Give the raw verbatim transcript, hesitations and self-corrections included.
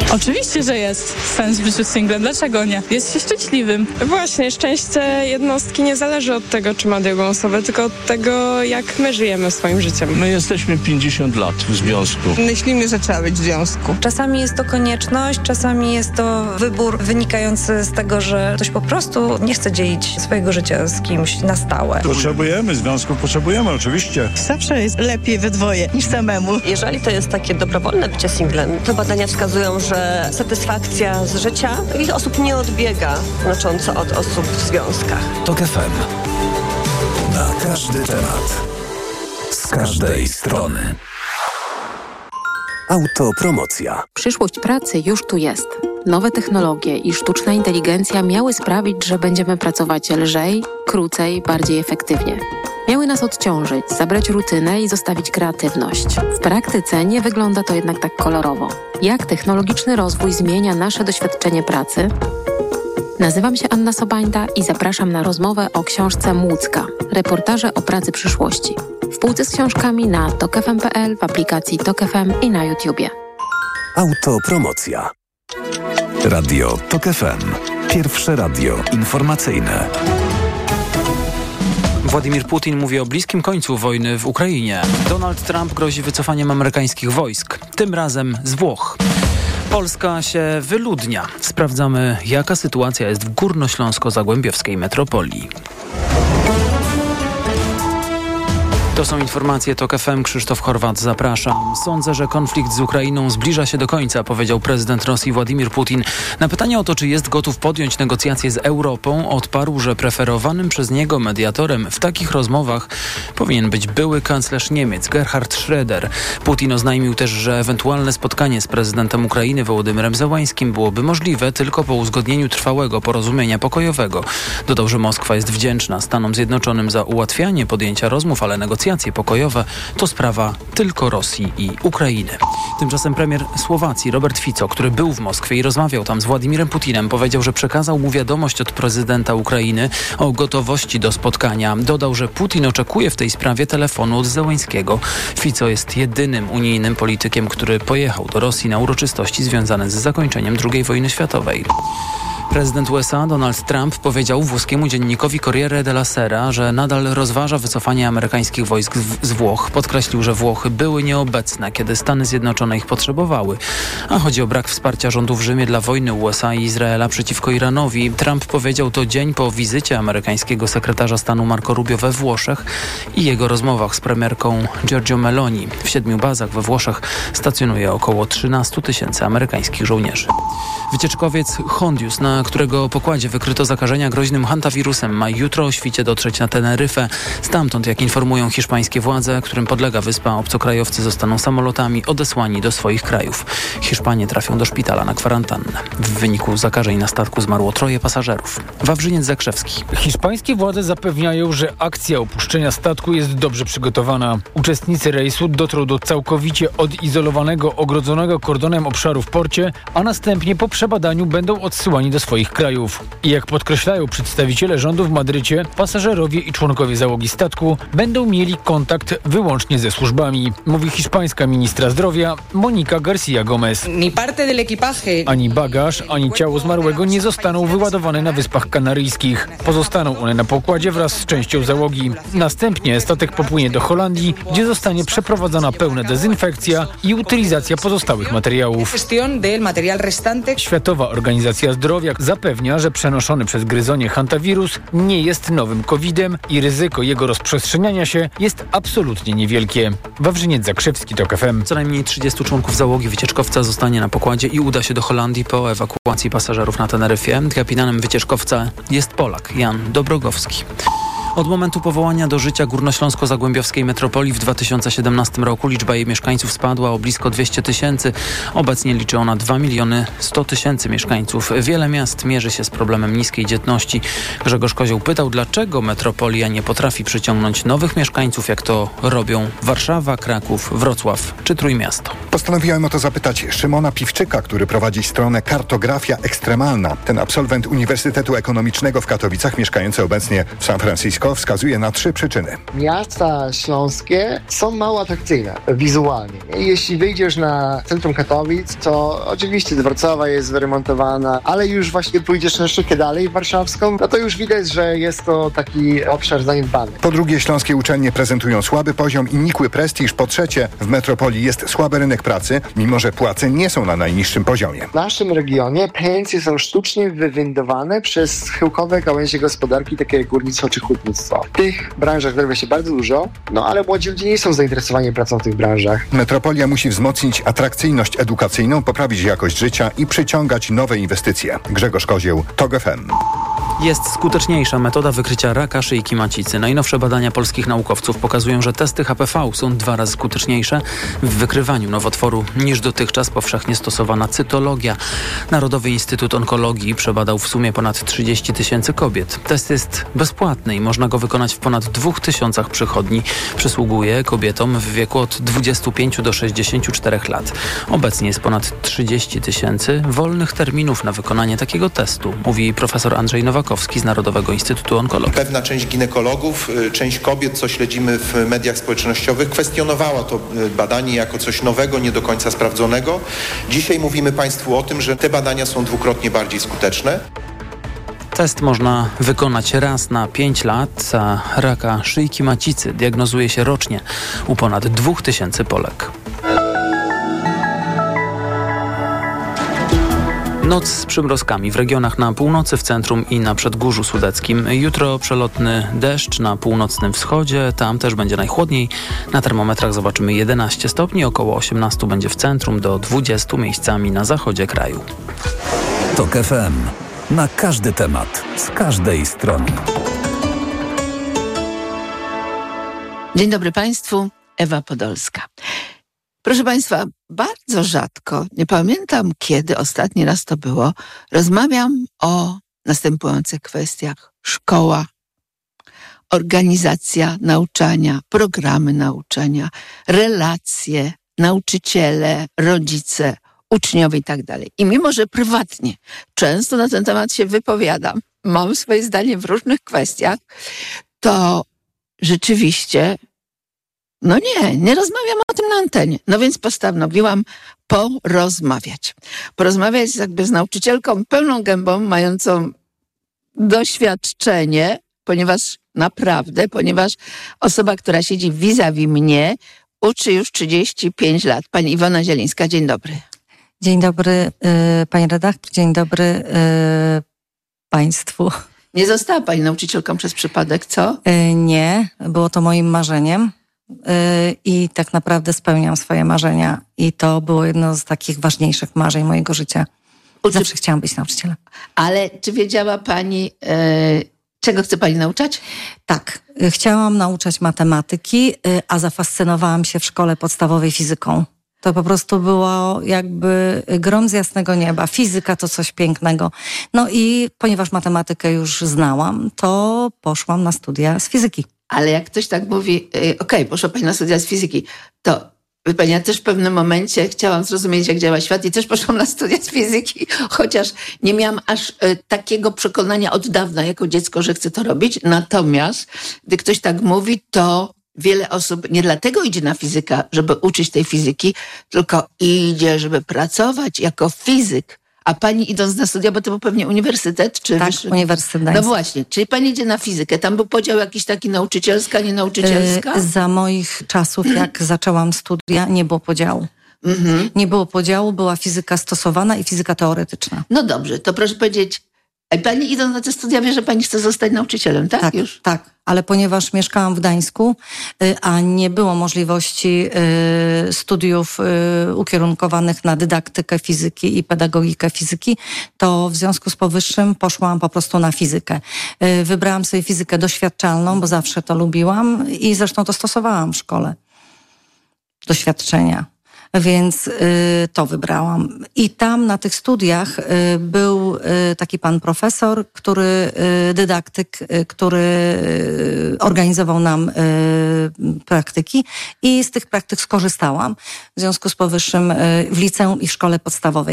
Oczywiście, że jest sens w życiu singlem. Dlaczego nie? Jest się szczęśliwym. Właśnie, szczęście jednostki nie zależy od tego, czy ma drugą osobę, tylko od tego, jak my żyjemy swoim życiem. My jesteśmy pięćdziesiąt lat w związku. Myślimy, że trzeba być w związku. Czasami jest to konieczność, czasami jest to wybór wynikający z tego, że ktoś po prostu nie chce dzielić swojego życia z kimś na stałe. Potrzebujemy związków, potrzebujemy oczywiście. Zawsze jest lepiej we dwoje niż samemu. Jeżeli to jest takie dobrowolne bycie singlem, to badania wskazują, że satysfakcja z życia takich osób nie odbiega znacząco od osób w związkach. TOK F M. Na każdy temat. Z każdej strony. Autopromocja. Przyszłość pracy już tu jest. Nowe technologie i sztuczna inteligencja miały sprawić, że będziemy pracować lżej, krócej, bardziej efektywnie. Miały nas odciążyć, zabrać rutynę i zostawić kreatywność. W praktyce nie wygląda to jednak tak kolorowo. Jak technologiczny rozwój zmienia nasze doświadczenie pracy? Nazywam się Anna Sobańda i zapraszam na rozmowę o książce Młódzka. Reportaże o pracy przyszłości. W półce z książkami na tok f m kropka p l, w aplikacji Tok F M i na YouTubie. Autopromocja. Radio Tok F M. Pierwsze radio informacyjne. Władimir Putin mówi o bliskim końcu wojny w Ukrainie. Donald Trump grozi wycofaniem amerykańskich wojsk, tym razem z Włoch. Polska się wyludnia. Sprawdzamy, jaka sytuacja jest w górnośląsko-zagłębiowskiej metropolii. To są informacje TOK F M. Krzysztof Horwat, zapraszam. Sądzę, że konflikt z Ukrainą zbliża się do końca, powiedział prezydent Rosji Władimir Putin. Na pytanie o to, czy jest gotów podjąć negocjacje z Europą, odparł, że preferowanym przez niego mediatorem w takich rozmowach powinien być były kanclerz Niemiec Gerhard Schröder. Putin oznajmił też, że ewentualne spotkanie z prezydentem Ukrainy Wołodymyrem Zełańskim byłoby możliwe tylko po uzgodnieniu trwałego porozumienia pokojowego. Dodał, że Moskwa jest wdzięczna Stanom Zjednoczonym za ułatwianie podjęcia rozmów, ale negocjacje pokojowe to sprawa tylko Rosji i Ukrainy. Tymczasem premier Słowacji Robert Fico, który był w Moskwie i rozmawiał tam z Władimirem Putinem, powiedział, że przekazał mu wiadomość od prezydenta Ukrainy o gotowości do spotkania. Dodał, że Putin oczekuje w tej sprawie telefonu od Zełańskiego. Fico jest jedynym unijnym politykiem, który pojechał do Rosji na uroczystości związane z zakończeniem drugiej wojny światowej. Prezydent U S A Donald Trump powiedział włoskiemu dziennikowi Corriere della Sera, że nadal rozważa wycofanie amerykańskich wojsk z Włoch. Podkreślił, że Włochy były nieobecne, kiedy Stany Zjednoczone ich potrzebowały. A chodzi o brak wsparcia rządu w Rzymie dla wojny U S A i Izraela przeciwko Iranowi. Trump powiedział to dzień po wizycie amerykańskiego sekretarza stanu Marco Rubio we Włoszech i jego rozmowach z premierką Giorgio Meloni. W siedmiu bazach we Włoszech stacjonuje około trzynaście tysięcy amerykańskich żołnierzy. Wycieczkowiec Hondius, na którego pokładzie wykryto zakażenia groźnym hantawirusem, ma jutro o świcie dotrzeć na Teneryfę. Stamtąd, jak informują hiszpańskie władze, którym podlega wyspa, obcokrajowcy zostaną samolotami odesłani do swoich krajów. Hiszpanie trafią do szpitala na kwarantannę. W wyniku zakażeń na statku zmarło troje pasażerów. Wawrzyniec Zakrzewski. Hiszpańskie władze zapewniają, że akcja opuszczenia statku jest dobrze przygotowana. Uczestnicy rejsu dotrą do całkowicie odizolowanego, ogrodzonego kordonem obszaru w porcie, a następnie po przebadaniu będą odsyłani do swoich krajów. I jak podkreślają przedstawiciele rządu w Madrycie, pasażerowie i członkowie załogi statku będą mieli kontakt wyłącznie ze służbami, mówi hiszpańska ministra zdrowia Monika García Gómez. Ani bagaż, ani ciało zmarłego nie zostaną wyładowane na Wyspach Kanaryjskich. Pozostaną one na pokładzie wraz z częścią załogi. Następnie statek popłynie do Holandii, gdzie zostanie przeprowadzona pełna dezynfekcja i utylizacja pozostałych materiałów. Światowa Organizacja Zdrowia zapewnia, że przenoszony przez gryzonie hantawirus nie jest nowym kowidem i ryzyko jego rozprzestrzeniania się jest absolutnie niewielkie. Wawrzyniec Zakrzewski, TOK F M. Co najmniej trzydziestu członków załogi wycieczkowca zostanie na pokładzie i uda się do Holandii po ewakuacji pasażerów na Teneryfie. Kapitanem wycieczkowca jest Polak Jan Dobrogowski. Od momentu powołania do życia górnośląsko-zagłębiowskiej metropolii w dwa tysiące siedemnastym roku liczba jej mieszkańców spadła o blisko dwieście tysięcy. Obecnie liczy ona dwa miliony sto tysięcy mieszkańców. Wiele miast mierzy się z problemem niskiej dzietności. Grzegorz Kozioł pytał, dlaczego metropolia nie potrafi przyciągnąć nowych mieszkańców, jak to robią Warszawa, Kraków, Wrocław czy Trójmiasto. Postanowiłem o to zapytać Szymona Piwczyka, który prowadzi stronę Kartografia Ekstremalna. Ten absolwent Uniwersytetu Ekonomicznego w Katowicach, mieszkający obecnie w San Francisco, Środowisko wskazuje na trzy przyczyny. Miasta śląskie są mało atrakcyjne wizualnie. Jeśli wyjdziesz na centrum Katowic, to oczywiście Dworcowa jest wyremontowana, ale już właśnie pójdziesz troszeczkę dalej, warszawską, no to już widać, że jest to taki obszar zaniedbany. Po drugie, śląskie uczelnie prezentują słaby poziom i nikły prestiż. Po trzecie, w metropolii jest słaby rynek pracy, mimo że płace nie są na najniższym poziomie. W naszym regionie pensje są sztucznie wywindowane przez schyłkowe gałęzie gospodarki, takie jak górnictwo czy hutnictwo. W tych branżach zarabia się bardzo dużo, no ale młodzi ludzie nie są zainteresowani pracą w tych branżach. Metropolia musi wzmocnić atrakcyjność edukacyjną, poprawić jakość życia i przyciągać nowe inwestycje. Grzegorz Kozieł, TOG F M. Jest skuteczniejsza metoda wykrycia raka szyjki macicy. Najnowsze badania polskich naukowców pokazują, że testy H P V są dwa razy skuteczniejsze w wykrywaniu nowotworu niż dotychczas powszechnie stosowana cytologia. Narodowy Instytut Onkologii przebadał w sumie ponad trzydzieści tysięcy kobiet. Test jest bezpłatny i można go wykonać w ponad dwóch tysiącach przychodni. Przysługuje kobietom w wieku od dwudziestu pięciu do sześćdziesięciu czterech lat. Obecnie jest ponad trzydzieści tysięcy wolnych terminów na wykonanie takiego testu, mówi profesor Andrzej Nowakowski z Narodowego Instytutu Onkologii. Pewna część ginekologów, część kobiet, co śledzimy w mediach społecznościowych, kwestionowała to badanie jako coś nowego, nie do końca sprawdzonego. Dzisiaj mówimy Państwu o tym, że te badania są dwukrotnie bardziej skuteczne. Test można wykonać raz na pięć lat, a raka szyjki macicy diagnozuje się rocznie u ponad dwóch tysięcy Polek. Noc z przymrozkami w regionach na północy, w centrum i na Przedgórzu Sudeckim. Jutro przelotny deszcz na północnym wschodzie, tam też będzie najchłodniej. Na termometrach zobaczymy jedenaście stopni, około osiemnaście będzie w centrum, do dwudziestu miejscami na zachodzie kraju. TOG F M. Na każdy temat, z każdej strony. Dzień dobry Państwu, Ewa Podolska. Proszę Państwa, bardzo rzadko, nie pamiętam kiedy ostatni raz to było, rozmawiam o następujących kwestiach. Szkoła, organizacja nauczania, programy nauczania, relacje, nauczyciele, rodzice, uczniowie i tak dalej. I mimo, że prywatnie często na ten temat się wypowiadam, mam swoje zdanie w różnych kwestiach, to rzeczywiście no nie, nie rozmawiam o tym na antenie. No więc postanowiłam porozmawiać. Porozmawiać jakby z nauczycielką pełną gębą, mającą doświadczenie, ponieważ naprawdę, ponieważ osoba, która siedzi vis-a-vis mnie, uczy już trzydzieści pięć lat. Pani Iwona Zielińska, dzień dobry. Dzień dobry, yy, pani redaktor, dzień dobry yy, państwu. Nie została pani nauczycielką przez przypadek, co? Yy, nie, było to moim marzeniem. I tak naprawdę spełniam swoje marzenia. I to było jedno z takich ważniejszych marzeń mojego życia. Zawsze chciałam być nauczycielem. Ale czy wiedziała pani, e, czego chce pani nauczać? Tak. Chciałam nauczać matematyki, a zafascynowałam się w szkole podstawowej fizyką. To po prostu było jakby grom z jasnego nieba. Fizyka to coś pięknego. No i ponieważ matematykę już znałam, to poszłam na studia z fizyki. Ale jak ktoś tak mówi, okej, okay, poszła pani na studia z fizyki, to wie pani, ja też w pewnym momencie chciałam zrozumieć, jak działa świat i też poszłam na studia z fizyki, chociaż nie miałam aż y, takiego przekonania od dawna jako dziecko, że chcę to robić. Natomiast gdy ktoś tak mówi, to wiele osób nie dlatego idzie na fizyka, żeby uczyć tej fizyki, tylko idzie, żeby pracować jako fizyk. A pani idąc na studia, bo to był pewnie uniwersytet? Czy tak, wyższy... uniwersytet. No właśnie, czyli pani idzie na fizykę. Tam był podział jakiś taki nauczycielska, nie nauczycielska? Yy, za moich czasów, jak zaczęłam studia, nie było podziału. Mm-hmm. Nie było podziału, była fizyka stosowana i fizyka teoretyczna. No dobrze, to proszę powiedzieć, a pani idąc na te studia wie, że pani chce zostać nauczycielem, tak? Tak, już? tak. Ale ponieważ mieszkałam w Gdańsku, a nie było możliwości studiów ukierunkowanych na dydaktykę fizyki i pedagogikę fizyki, to w związku z powyższym poszłam po prostu na fizykę. Wybrałam sobie fizykę doświadczalną, bo zawsze to lubiłam i zresztą to stosowałam w szkole. Doświadczenia. Więc y, to wybrałam. I tam na tych studiach y, był y, taki pan profesor, który, y, dydaktyk, y, który y, organizował nam y, praktyki i z tych praktyk skorzystałam. W związku z powyższym y, w liceum i w szkole podstawowej.